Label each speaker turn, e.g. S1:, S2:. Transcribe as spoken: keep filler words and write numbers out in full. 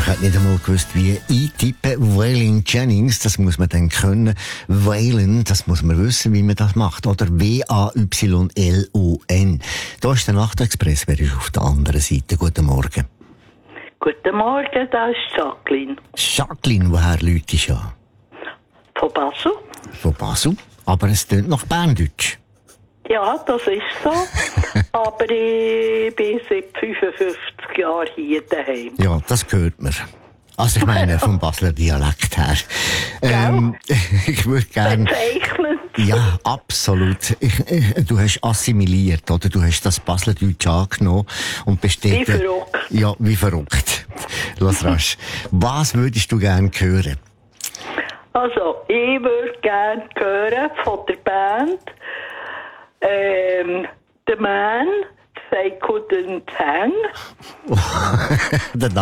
S1: hätte nicht einmal gewusst, wie eintippen. Waylon Jennings, das muss man dann können. Waylon, das muss man wissen, wie man das macht. Oder W A Y L O N. Da ist der Nachtexpress, wer ist auf der anderen Seite? Guten Morgen.
S2: Guten Morgen, da ist Jacqueline.
S1: Jacqueline, woher läutest du an?
S2: Von Basel.
S1: Von Basel? Aber es tönt nach Berndeutsch.
S2: Ja, das ist so. Aber ich bin seit fünfundfünfzig Jahren hier daheim.
S1: Ja, das hört man. Also ich meine, vom Basler Dialekt her. Ähm, ich würde gerne...
S2: Bezeichnend.
S1: Ja, absolut. Ich, ich, du hast assimiliert, oder? Du hast das Baslerdeutsch angenommen und bist dort...
S2: Wie verrückt.
S1: Ja, wie verrückt. Los rasch. Was würdest du gerne hören?
S2: Also, ich würde gerne hören von der Band ähm, The Man, They Couldn't Hang.